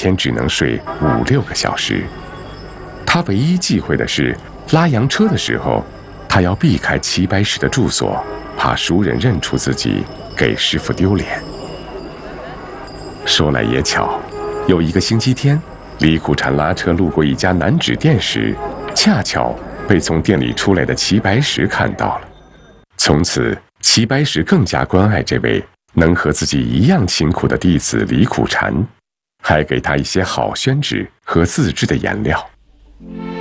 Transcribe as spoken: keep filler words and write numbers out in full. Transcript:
天只能睡五六个小时。他唯一忌讳的是拉洋车的时候，他要避开齐白石的住所，怕熟人认出自己，给师傅丢脸。说来也巧，有一个星期天，李苦禅拉车路过一家南纸店时，恰巧被从店里出来的齐白石看到了。从此，齐白石更加关爱这位能和自己一样辛苦的弟子李苦禅，还给他一些好宣纸和自制的颜料。